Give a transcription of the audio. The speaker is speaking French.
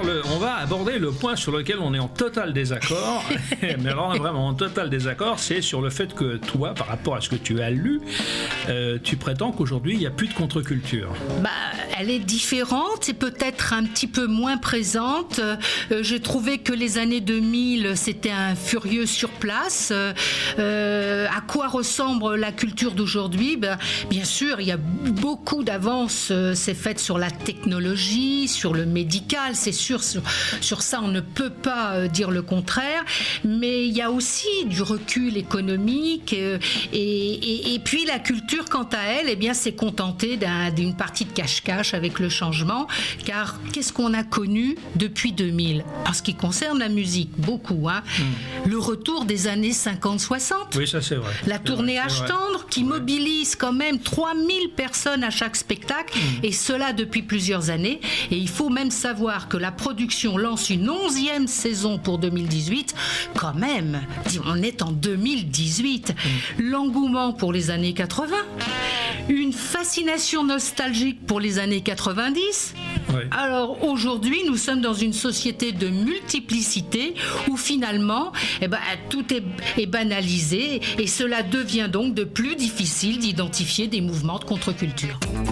on va aborder le point sur lequel on est en total désaccord. Mais alors, on est vraiment en total désaccord, c'est sur le fait que toi, par rapport à ce que tu as lu, tu prétends qu'aujourd'hui, il n'y a plus de contre-culture. Elle est différente et peut-être un petit peu moins présente. J'ai trouvé que les années 2000, c'était un furieux sur place. À quoi ressemble la culture d'aujourd'hui ? Bien sûr, il y a beaucoup d'avances, c'est fait sur la technologie, sur le médical, c'est sûr, sur ça on ne peut pas dire le contraire, mais il y a aussi du recul économique et puis la culture, quant à elle, s'est contentée d'une partie de cache-cache avec le changement, car qu'est-ce qu'on a connu depuis 2000 ? En ce qui concerne la musique, beaucoup, le retour des années 50-60. Oui, ça c'est vrai. La tournée Âge tendre qui mobilise quand même 3000 personnes à chaque spectacle, et cela depuis plusieurs années. Et il faut même savoir que la production lance une 11e saison pour 2018. Quand même, on est en 2018. L'engouement pour les années 80, une fascination nostalgique pour les années 90. Oui. Alors aujourd'hui, nous sommes dans une société de multiplicité où finalement, tout est banalisé et cela devient donc de plus difficile d'identifier des mouvements de contre-culture.